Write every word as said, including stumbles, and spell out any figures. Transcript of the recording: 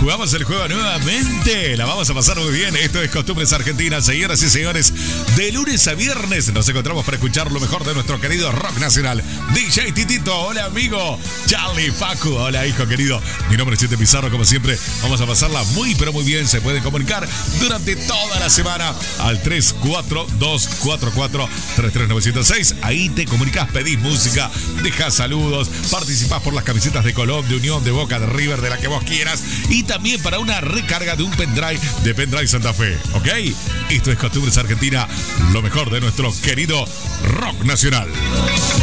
Jugamos el juego nuevamente. La vamos a pasar muy bien. Esto es Costumbres Argentinas, señoras y señores. De lunes a viernes nos encontramos para escuchar lo mejor de nuestro querido rock nacional. D J Titito, hola amigo. Charlie Facu, hola hijo querido. Mi nombre es Chete Pizarro, como siempre. Vamos a pasarla muy pero muy bien. Se pueden comunicar durante toda la semana al tres cuatro dos cuatro cuatro tres tres nueve siete seis. Ahí te comunicas, pedís música, dejás saludos, participás por las camisetas de Colón, de Unión, de Boca, de River, de la que vos quieras. Y también para una recarga de un pendrive de Pendrive Santa Fe, ¿ok? Esto es Costumbres Argentina, lo mejor de nuestro querido rock nacional.